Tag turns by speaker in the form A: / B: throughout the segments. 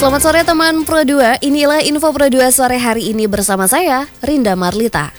A: Selamat sore teman Pro 2, inilah info Pro 2 sore hari ini bersama saya, Rinda Marlita.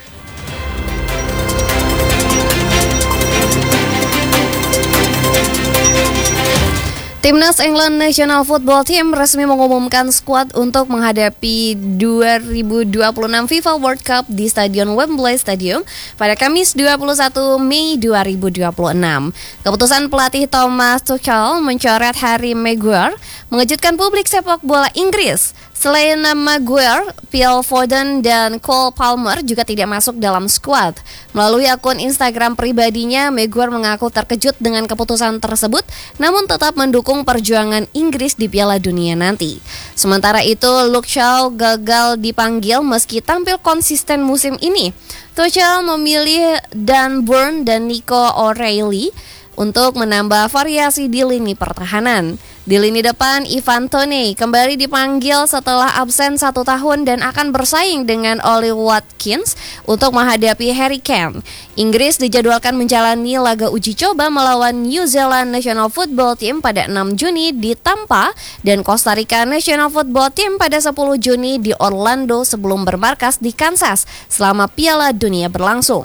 A: Timnas England National Football Team resmi mengumumkan skuad untuk menghadapi 2026 FIFA World Cup di Stadion Wembley Stadium pada Kamis 21 Mei 2026. Keputusan pelatih Thomas Tuchel mencoret Harry Maguire mengejutkan publik sepak bola Inggris. Selain Maguire, Phil Foden dan Cole Palmer juga tidak masuk dalam skuad. Melalui akun Instagram pribadinya, Maguire mengaku terkejut dengan keputusan tersebut, namun tetap mendukung perjuangan Inggris di Piala Dunia nanti. Sementara itu, Luke Shaw gagal dipanggil meski tampil konsisten musim ini. Tuchel memilih Dan Burn dan Nico O'Reilly untuk menambah variasi di lini pertahanan. Di lini depan, Ivan Toney kembali dipanggil setelah absen 1 tahun dan akan bersaing dengan Ollie Watkins untuk menghadapi Harry Kane. Inggris dijadwalkan menjalani laga uji coba melawan New Zealand National Football Team pada 6 Juni di Tampa dan Costa Rica National Football Team pada 10 Juni di Orlando sebelum bermarkas di Kansas selama Piala Dunia berlangsung.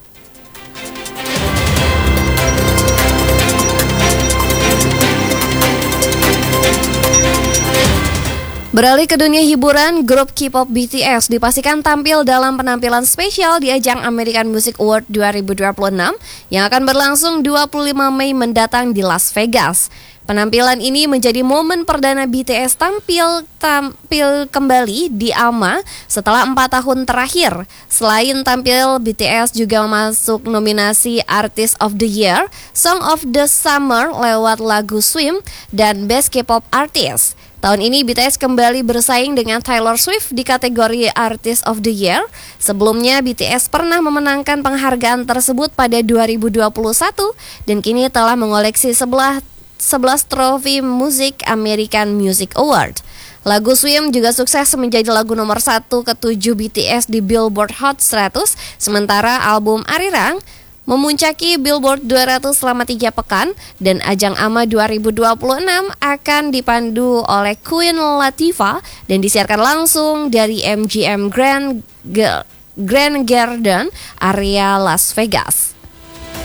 A: Beralih ke dunia hiburan, grup K-pop BTS dipastikan tampil dalam penampilan spesial di ajang American Music Award 2026 yang akan berlangsung 25 Mei mendatang di Las Vegas. Penampilan ini menjadi momen perdana BTS tampil kembali di AMA setelah 4 tahun terakhir. Selain tampil, BTS juga masuk nominasi Artist of the Year, Song of the Summer lewat lagu Swim, dan Best K-pop Artist. Tahun ini BTS kembali bersaing dengan Taylor Swift di kategori Artist of the Year. Sebelumnya BTS pernah memenangkan penghargaan tersebut pada 2021 dan kini telah mengoleksi 11 trofi musik American Music Award. Lagu Swim juga sukses menjadi lagu nomor 1 ke-7 BTS di Billboard Hot 100, sementara album Arirang memuncaki Billboard 200 selama 3 pekan, dan ajang AMA 2026 akan dipandu oleh Queen Latifah dan disiarkan langsung dari MGM Grand Garden area Las Vegas.